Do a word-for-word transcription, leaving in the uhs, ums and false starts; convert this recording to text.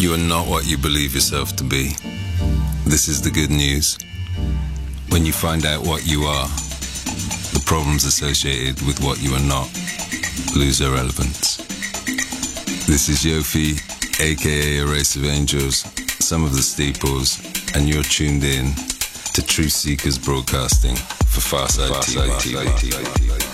You are not what you believe yourself to be. This is the good news. When you find out what you are, the problems associated with what you are not lose their relevance. This is Yofi, aka A Race of Angels, some of the Steeples, and you're tuned in to Truth Seekers Broadcasting for Farside T V.